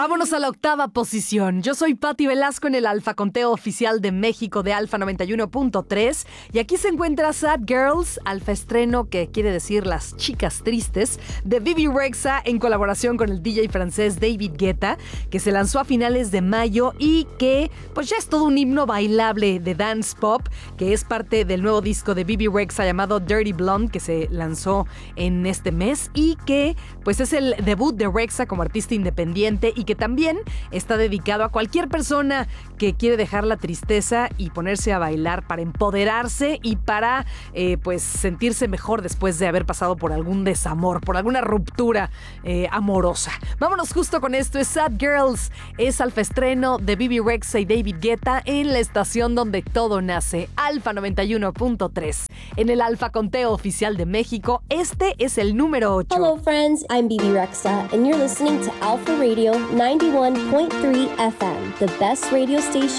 Vámonos a la octava posición. Yo soy Patti Velasco en el Alfa Conteo Oficial de México de Alfa 91.3 y aquí se encuentra Sad Girls, Alfa Estreno, que quiere decir Las Chicas Tristes, de Bebe Rexha en colaboración con el DJ francés David Guetta, que se lanzó a finales de mayo y que pues ya es todo un himno bailable de dance pop, que es parte del nuevo disco de Bebe Rexha llamado Dirty Blonde, que se lanzó en este mes y que pues es el debut de Rexha como artista independiente y que también está dedicado a cualquier persona que quiere dejar la tristeza y ponerse a bailar para empoderarse y para pues sentirse mejor después de haber pasado por algún desamor, por alguna ruptura amorosa. Vámonos justo con esto, es Sad Girls, es Alfa Estreno de Bebe Rexha y David Guetta en la estación donde todo nace, Alfa 91.3. En el Alfa Conteo Oficial de México, este es el número 8. Hello friends, I'm Bebe Rexha and you're listening to Alpha Radio 91.3 FM, the best radio station